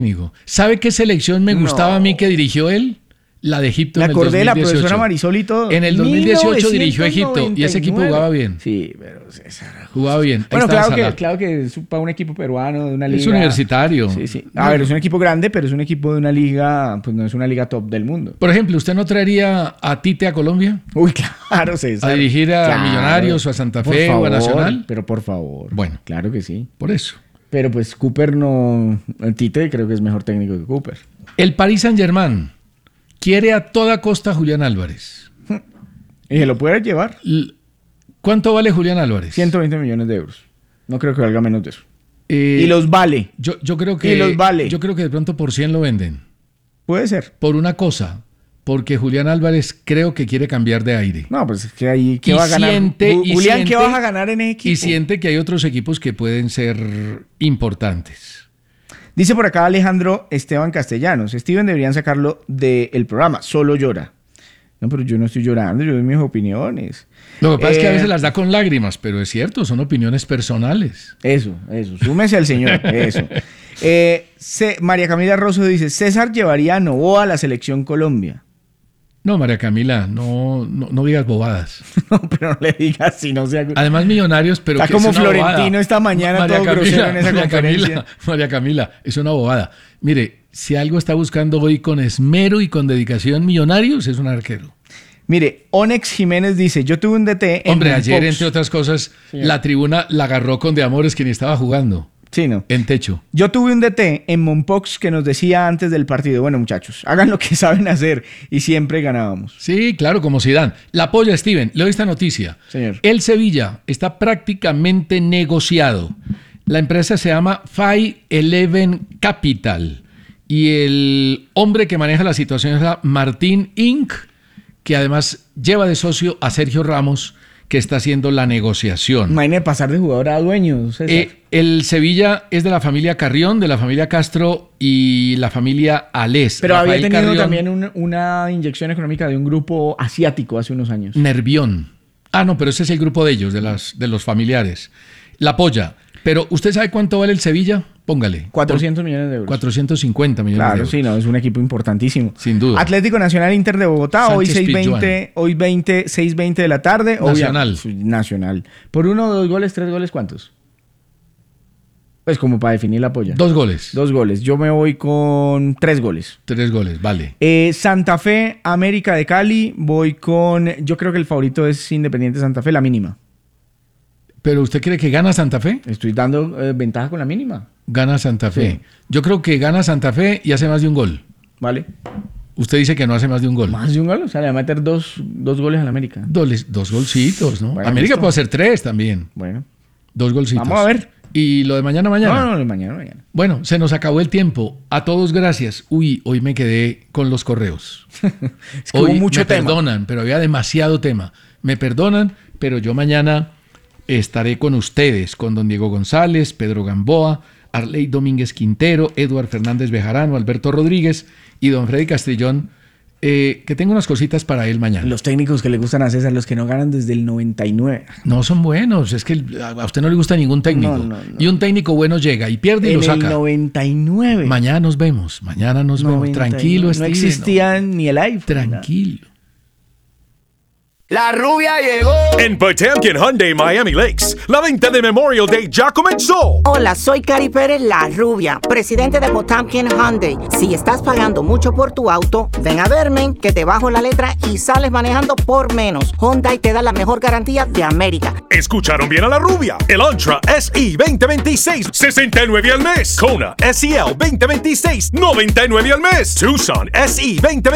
técnico. ¿Sabe qué selección me gustaba a mí que dirigió él? La de Egipto en el 2018. Me acordé de la profesora Marisol y todo. En el 2018 dirigió Egipto y ese equipo jugaba bien. Sí, pero César. Jugaba bien. Bueno, claro que es para un equipo peruano de una liga. Es universitario. Sí. A ver, es un equipo grande, pero es un equipo de una liga, pues no es una liga top del mundo. Por ejemplo, ¿usted no traería a Tite a Colombia? Uy, claro, César. ¿A dirigir a Millonarios o a Santa Fe o a Nacional? Pero por favor. Bueno. Claro que sí. Por eso. Pero pues Cooper no... Tite creo que es mejor técnico que Cooper. El Paris Saint-Germain quiere a toda costa a Julián Álvarez. ¿Y se lo puede llevar? ¿Cuánto vale Julián Álvarez? 120 millones de euros. No creo que valga menos de eso. Y los vale. Yo creo que... Y los vale. Yo creo que de pronto por 100 lo venden. Puede ser. Por una cosa. Porque Julián Álvarez creo que quiere cambiar de aire. No, pues es que ahí... ¿Qué va a ganar? Julián, ¿qué vas a ganar en ese equipo? Y siente que hay otros equipos que pueden ser importantes. Dice por acá Alejandro Esteban Castellanos. Steven deberían sacarlo del programa. Solo llora. No, pero yo no estoy llorando. Yo doy mis opiniones. Lo que pasa es que a veces las da con lágrimas, pero es cierto, son opiniones personales. Eso. Súmese al señor. Eso. María Camila Rosso dice, César llevaría a Novoa a la selección Colombia. No, María Camila, no digas bobadas. No, pero no le digas si no sea... Además, Millonarios, pero está que como es una Florentino bobada. esta mañana todo grosero en esa conferencia. María Camila, es una bobada. Mire, si algo está buscando hoy con esmero y con dedicación Millonarios, es un arquero. Mire, Onex Jiménez dice, yo tuve un DT en Hombre, ayer, Moonpox. entre otras cosas, Sí. la tribuna la agarró con De Amores, quien estaba jugando. Sí, ¿no? En techo. Yo tuve un DT en Moonpox que nos decía antes del partido, bueno, muchachos, hagan lo que saben hacer, y siempre ganábamos. Sí, claro, como Zidane. La apoya Steven. Le doy esta noticia. Señor. El Sevilla está prácticamente negociado. La empresa se llama 511 Capital. Y el hombre que maneja la situación es Martín Inc., que además lleva de socio a Sergio Ramos, que está haciendo la negociación. Imagínate pasar de jugador a dueño, César. El Sevilla es de la familia Carrión, de la familia Castro y la familia Alés. Pero Rafael había tenido Carrión, también una inyección económica de un grupo asiático hace unos años. Nervión. Ah, no, pero ese es el grupo de ellos, de los familiares. La apoya. Pero ¿usted sabe cuánto vale el Sevilla? Póngale. 400 millones de euros. 450 millones de Claro, euros. sí, no, es un equipo importantísimo. Sin duda. Atlético Nacional Inter de Bogotá, Sánchez hoy Pizjuán. 6:20 de la tarde. Nacional. Nacional. Por 1, 2 goles, 3 goles, ¿cuántos? Pues como para definir la polla. 2 goles. 2 goles. Yo me voy con 3 goles. 3 goles, vale. Santa Fe, América de Cali, voy con... Yo creo que el favorito es Independiente Santa Fe, la mínima. ¿Pero usted cree que gana Santa Fe? Estoy dando ventaja con la mínima. Gana Santa Fe. Sí. Yo creo que gana Santa Fe y hace más de un gol. ¿Vale? Usted dice que no hace más de un gol. Más de un gol, o sea, le va a meter dos goles a la América. 2 golcitos, ¿no? Bueno, América listo. puede hacer 3 también. Bueno. 2 golcitos. Vamos a ver. ¿Y lo de mañana? No, mañana. Bueno, se nos acabó el tiempo. A todos gracias. Uy, hoy me quedé con los correos. Es que Hoy hubo mucho me tema. perdonan, pero había demasiado tema. Me perdonan, pero yo mañana estaré con ustedes, con don Diego González, Pedro Gamboa, Arley Domínguez Quintero, Eduard Fernández Bejarano, Alberto Rodríguez y don Freddy Castrillón, que tengo unas cositas para él mañana. Los técnicos que le gustan a César, los que no ganan desde el 99. No son buenos, es que a usted no le gusta ningún técnico. No. Y un técnico bueno llega y pierde y En lo saca. el 99. Mañana nos vemos. Tranquilo, No Steven, existía ni el iPhone. Tranquilo. La rubia llegó. En Potemkin Hyundai Miami Lakes, la venta de Memorial Day ya comenzó. Hola, soy Cari Pérez, la rubia, presidente de Potemkin Hyundai. Si estás pagando mucho por tu auto, ven a verme, que te bajo la letra y sales manejando por menos. Hyundai te da la mejor garantía de América. Escucharon bien a la rubia. El Antra SE 2026, 69 al mes. Kona SEL 2026, 99 al mes. Tucson SE 2026.